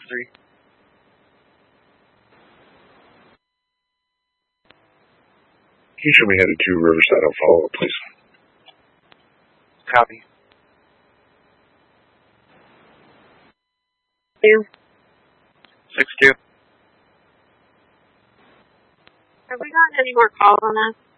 You should be headed to Riverside. I'll follow up, please. Copy. 6-2. Have we gotten any more calls on that?